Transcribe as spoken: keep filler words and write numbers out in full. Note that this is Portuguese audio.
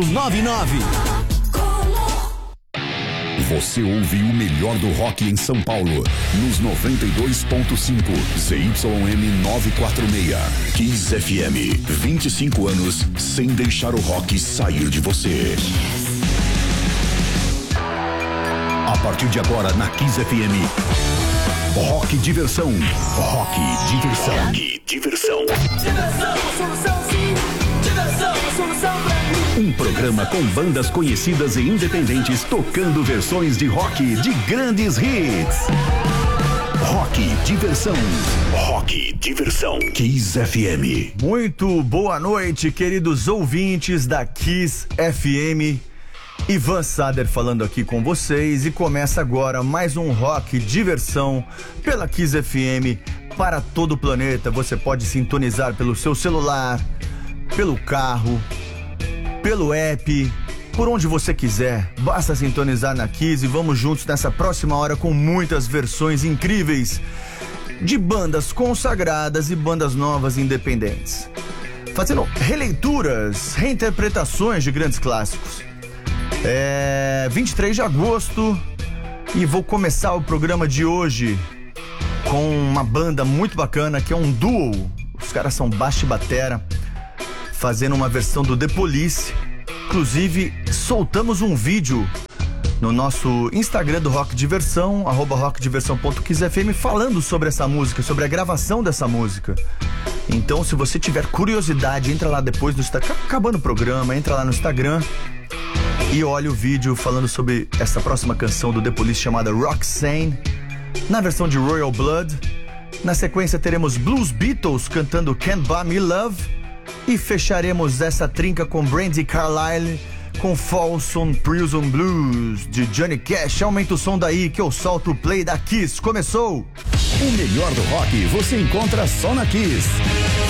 nove nove. Você ouve o melhor do rock em São Paulo, nos noventa e dois ponto cinco, Z Y M novecentos e quarenta e seis. Kiss F M, vinte e cinco anos sem deixar o rock sair de você. A partir de agora na Kiss F M, Rock Diversão. Rock Diversão. Rock Diversão. Diversão, a solução sim. Diversão, a solução pra mim. Um programa com bandas conhecidas e independentes tocando versões de rock de grandes hits. Rock Diversão. Rock Diversão. Kiss F M. Muito boa noite, queridos ouvintes da Kiss F M. Ivan Sader falando aqui com vocês e começa agora mais um Rock Diversão pela Kiss F M para todo o planeta. Você pode sintonizar pelo seu celular, pelo carro, pelo app, por onde você quiser. Basta sintonizar na Kiss e vamos juntos nessa próxima hora com muitas versões incríveis de bandas consagradas e bandas novas independentes, fazendo releituras, reinterpretações de grandes clássicos. É vinte e três de agosto e vou começar o programa de hoje com uma banda muito bacana que é um duo. Os caras são baixo e batera, fazendo uma versão do The Police. Inclusive, soltamos um vídeo no nosso Instagram do Rock Diversão, arroba rock diversão ponto kiss f m, falando sobre essa música, sobre a gravação dessa música. Então, se você tiver curiosidade, entra lá depois do Instagram, acabando o programa, entra lá no Instagram e olha o vídeo falando sobre essa próxima canção do The Police chamada Roxanne, na versão de Royal Blood. Na sequência teremos Blues Beatles cantando Can't Buy Me Love e fecharemos essa trinca com Brandi Carlile com Folsom Prison Blues de Johnny Cash. Aumenta o som daí que eu solto o play da Kiss. Começou! O melhor do rock você encontra só na Kiss.